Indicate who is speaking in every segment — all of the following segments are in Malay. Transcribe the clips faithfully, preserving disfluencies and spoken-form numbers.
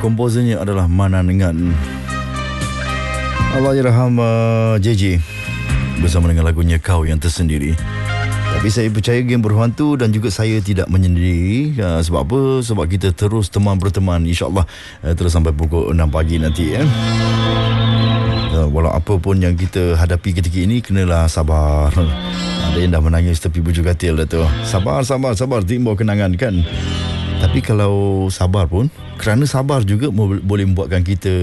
Speaker 1: Komposernya adalah Mananengan. Allahyarham uh, J J bersama dengan lagunya Kau Yang Tersendiri. Tapi saya percaya Geng Berhantu dan juga saya tidak menyendiri. uh, Sebab apa? Sebab kita terus teman berteman, InsyaAllah uh, terus sampai pukul enam pagi nanti eh. uh, Walau apa pun yang kita hadapi ketika ini, kenalah sabar. Ada yang dah menangis tepi bujur katil dah tu. Sabar, sabar, sabar, timbul kenangan kan. Tapi kalau sabar pun, kerana sabar juga boleh membuatkan kita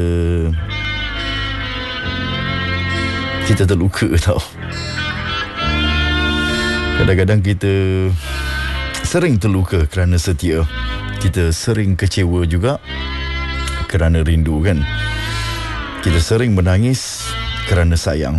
Speaker 1: Kita terluka tau. Kadang-kadang kita sering terluka kerana setia. Kita sering kecewa juga kerana rindu kan. Kita sering menangis kerana sayang.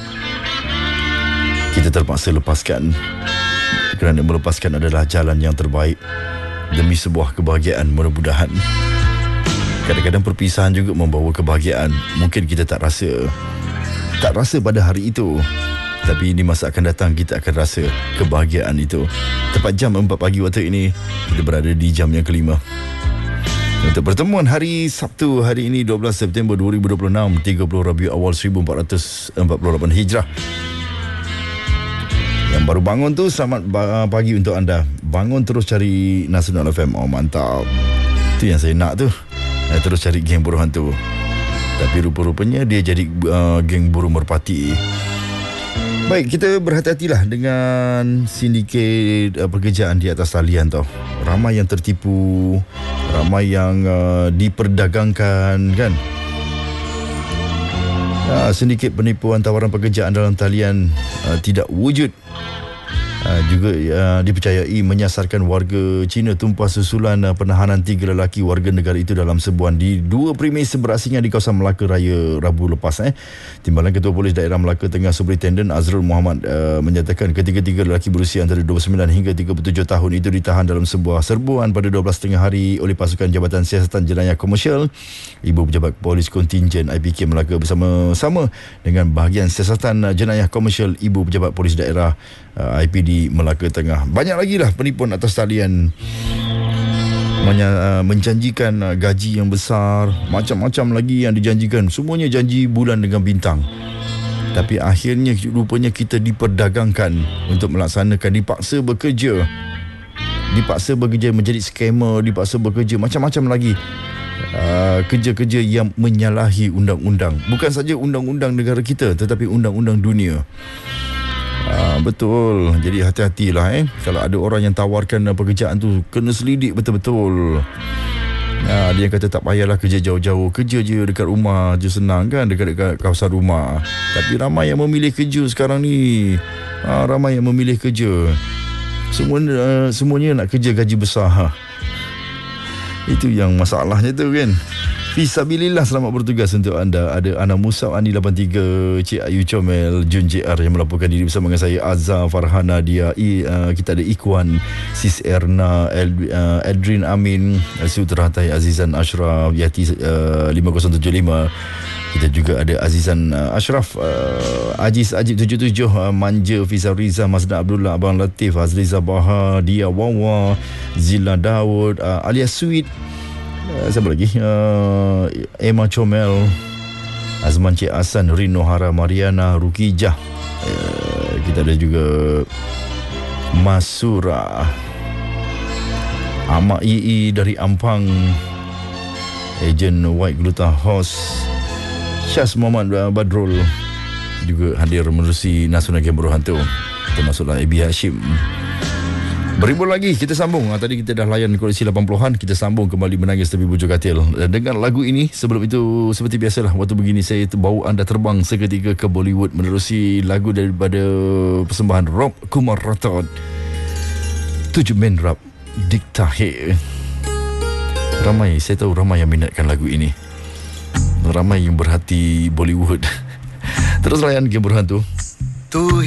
Speaker 1: Kita terpaksa lepaskan kerana melepaskan adalah jalan yang terbaik demi sebuah kebahagiaan mudah-mudahan. Kadang-kadang perpisahan juga membawa kebahagiaan. Mungkin kita tak rasa Tak rasa pada hari itu, tapi di masa akan datang kita akan rasa kebahagiaan itu. Tepat jam empat pagi waktu ini, kita berada di jam yang kelima. Untuk pertemuan hari Sabtu hari ini dua belas September dua ribu dua puluh enam, tiga puluh Rabiul Awal seribu empat ratus empat puluh lapan Hijrah. Yang baru bangun tu, selamat pagi untuk anda. Bangun terus cari Nasional F M. Oh mantap. Itu yang saya nak tu. Terus cari Geng Berhantu. Tapi rupa-rupanya dia jadi uh, geng burung merpati. Baik, kita berhati-hatilah dengan sindiket uh, pekerjaan di atas talian tau. Ramai yang tertipu, ramai yang uh, diperdagangkan kan. Uh, sindiket penipuan tawaran pekerjaan dalam talian uh, tidak wujud. Uh, juga uh, dipercayai menyasarkan warga Cina tumpah susulan uh, penahanan tiga lelaki warga negara itu dalam sebuah di dua premis berasingan di kawasan Melaka Raya Rabu lepas. Eh. Timbalan Ketua Polis Daerah Melaka Tengah Superintenden Azrul Muhammad uh, menyatakan ketiga-tiga lelaki berusia antara dua puluh sembilan hingga tiga puluh tujuh tahun itu ditahan dalam sebuah serbuan pada dua belas tengah hari oleh pasukan Jabatan Siasatan Jenayah Komersial. Ibu Pejabat Polis Kontingen I P K Melaka bersama-sama dengan bahagian Siasatan Jenayah Komersial Ibu Pejabat Polis Daerah uh, I P D Melaka Tengah. Banyak lagi lah penipuan atas talian, Menya, uh, menjanjikan uh, gaji yang besar, macam-macam lagi yang dijanjikan. Semuanya janji bulan dengan bintang. Tapi akhirnya rupanya kita diperdagangkan untuk melaksanakan, dipaksa bekerja. Dipaksa bekerja menjadi scammer, dipaksa bekerja macam-macam lagi. Uh, kerja-kerja yang menyalahi undang-undang. Bukan saja undang-undang negara kita, tetapi undang-undang dunia. Ah, betul. Jadi hati-hatilah eh. Kalau ada orang yang tawarkan pekerjaan tu, kena selidik betul-betul. Ah, dia kata tak payahlah kerja jauh-jauh, kerja je dekat rumah je, senang kan, dekat-dekat kawasan rumah. Tapi ramai yang memilih kerja sekarang ni. Ah, ramai yang memilih kerja. Semua uh, semuanya nak kerja gaji besar. Ha. Itu yang masalahnya tu kan. Fisabilillah, selamat bertugas untuk anda. Ada Ana Musa, Ani lapan tiga, Cik Ayu Comel, Jun J R yang melaporkan diri bersama dengan saya, Azhar, Farhana, Dia, I, uh, kita ada Ikwan, Sis Erna, El, uh, Edrin Amin, Suteratai, Azizan Ashraf, Yati uh, lima kosong tujuh lima. Kita juga ada Azizan uh, Ashraf, uh, Aziz Ajib tujuh tujuh, uh, Manja, Fizal Riza, Mazda Abdullah, Abang Latif, Azliza Baha, Dia Wawa, Zila Daud, uh, alias Sweet. Uh, siapa lagi? Uh, Emma Comel, Azman Cik Hasan, Rino Hara, Mariana, Rukijah. Uh, kita ada juga Masura, Amak Ii dari Ampang, Ejen White Gluta Host, Syaz Muhammad Badrul juga hadir menerusi Nasional Geng Berhantu, termasuklah A B Hashim. Beribu lagi kita sambung. Tadi kita dah layan koleksi lapan puluhan, kita sambung kembali Menangis Tepi Bujur Katil dengan lagu ini. Sebelum itu, seperti biasalah, waktu begini saya bawa anda terbang seketika ke Bollywood menerusi lagu daripada persembahan Rob Kumar Rathod, Tujuh Men Rap Diktahe. Ramai, saya tahu ramai yang minatkan lagu ini, ramai yang berhati Bollywood. Terus layan Geng Berhantu. Tu